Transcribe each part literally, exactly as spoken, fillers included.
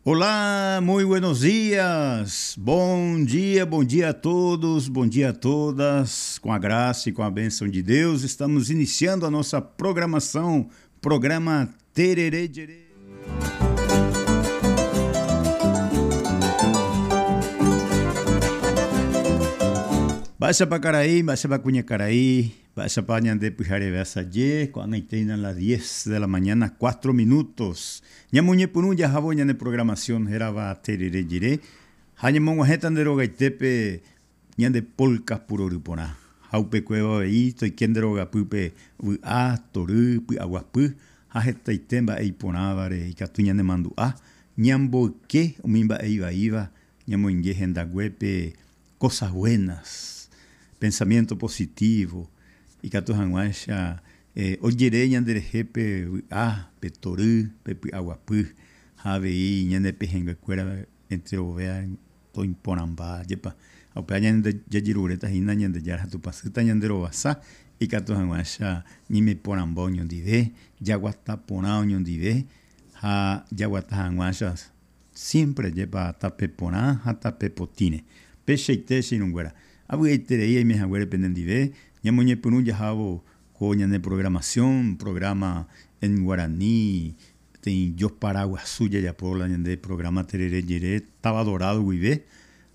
Olá, muito buenos dias. Bom dia, bom dia a todos, bom dia a todas. Com a graça e com a bênção de Deus, estamos iniciando a nossa programação, programa Tererê Gerê. Baixa para Caraí, baixa para Cunha Caraí, baixa para Ñande Pujarevesa Ye, cuando tengan las diez de la mañana, cuatro minutos. Ñamuñe Punu, ya jabo ñane programación, heraba Terere Jire. Hañamon Wajetan de Rogaitepe, Ñande Polcas Purorupona. Haupe Cueva Eito, y quien de Roga Pupe, A, Toru, Aguapu, Hajeta y Temba e Iponavare, y Catuñan de Mandu A, Ñambo que, Umimba e Iba Iba, Ñamo Ingejen da Guepe, cosas buenas. Pensamiento positivo y que tu hanguasha eh oyere ñande jepe ah petoru pepi aguapu habe ñande pejenga cuera entre ovea to imponamba yepa aupa ñande yajirureta hina ñande yara tu pasita ñande robasa y que tu hanguasha ni me ponambo ñondive yaguata ponao ñondive ha yaguata hanguasha siempre yepa tapepona hasta pepotine pecheite sinungüera abu eiterei y me haguere pendendive ñamoñe punu yajabo coña de programación programa en guaraní ten yo paraguas suya ya por la de programa Terere Jere estaba dorado guive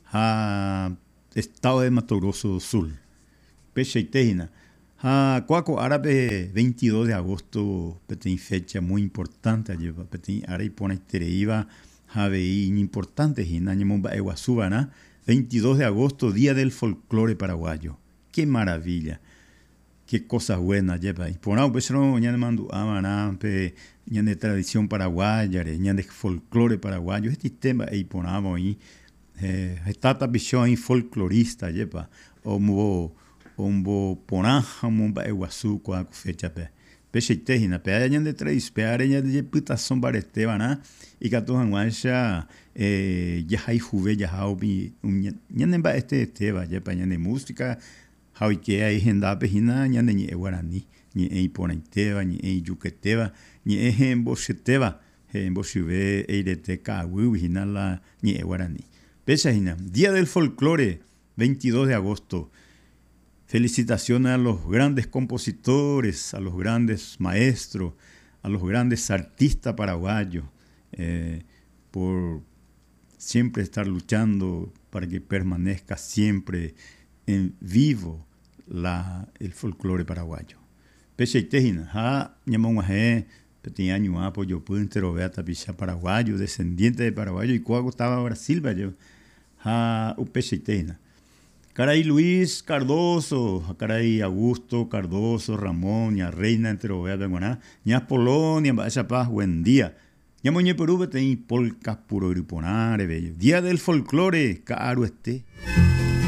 ha estado de Mato Grosso do Sul pecheiteina ha cuaco árabe veintidós de agosto peten fecha muy importante lleva peten ara y pone tereiva have importante hina ñamomba eguasubana veintidós de agosto, Día del Folclore Paraguayo. ¡Qué maravilla! ¡Qué cosas buenas lleva! Y por ahí, pues, no, ya de mandu, amaná, ya de tradición paraguaya, ya de folclore paraguayo. Este tema, ahí ponamos ahí, esta visión ahí folclorista, lleva. Ombo, ombo, poná, ombo, eguazú, cuaco, fecha, pe. Peche tejina, pe, ya de tradición, pe, ya de putación barestebaná, y que todos anguasha, eh, ya hay juve, ya hay ñanemba este teba, ya pa ñane música, hay que hay gente pejina, ñane ni guaraní, ni ei pona teba, ni ei yuqueteba, ni ei embocheteba, emboshive, eirete kawu, hina la ni guaraní. Pesa hina, Día del Folclore, veintidós de agosto. Felicitaciones a los grandes compositores, a los grandes maestros, a los grandes artistas paraguayos, eh, por siempre estar luchando para que permanezca siempre en vivo la, el folclore paraguayo. Peche tejina, ha ñamongaje, petit año apoyo puntero beata picha paraguayo, descendiente de paraguayo y cuago estaba Brasil, yo ha upeche tejina. Caray Luis Cardoso, caray Augusto Cardoso, Ramón, ña Reina entre Ovea Benguaná, ña Polonia, vaya paz, buen día. Ya moñe Perú, te polcas puro griponare, bello. Día del Folclore, caro esté.